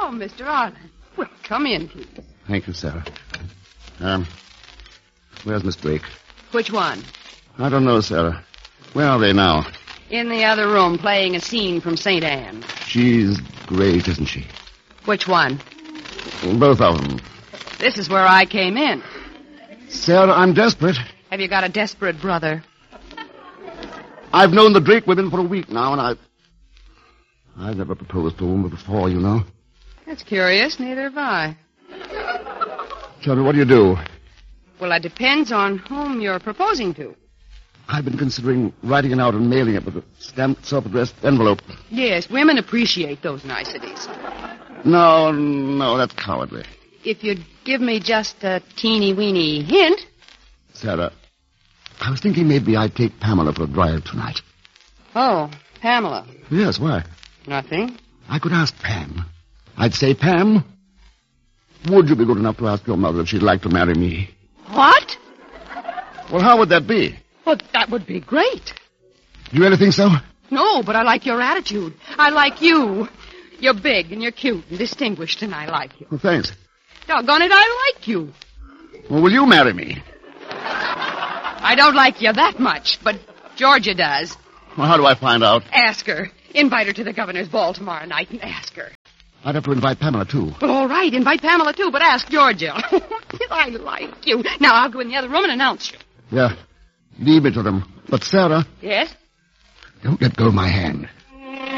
Oh, Mr. Arlen. Well, come in, please. Thank you, Sarah. Where's Miss Drake? Which one? I don't know, Sarah. Where are they now? In the other room, playing a scene from St. Anne. She's great, isn't she? Which one? Both of them. This is where I came in. Sarah, I'm desperate. Have you got a desperate brother? I've known the Drake women for a week now, and I've never proposed to a woman before, you know. That's curious. Neither have I. Tell me, what do you do? Well, it depends on whom you're proposing to. I've been considering writing it out and mailing it with a stamped, self-addressed envelope. Yes, women appreciate those niceties. No, that's cowardly. If you'd give me just a teeny-weeny hint... Sarah, I was thinking maybe I'd take Pamela for a drive tonight. Oh, Pamela. Yes, why? Nothing. I could ask Pam. I'd say, Pam, would you be good enough to ask your mother if she'd like to marry me? What? Well, how would that be? Well, that would be great. Do you really think so? No, but I like your attitude. I like you. You're big and you're cute and distinguished, and I like you. Well, thanks. Doggone it, I like you. Well, will you marry me? I don't like you that much, but Georgia does. Well, how do I find out? Ask her. Invite her to the governor's ball tomorrow night and ask her. I'd have to invite Pamela, too. Well, all right, invite Pamela, too, but ask Georgia. I like you. Now, I'll go in the other room and announce you. Yeah, leave it to them. But, Sarah... Yes? Don't let go of my hand.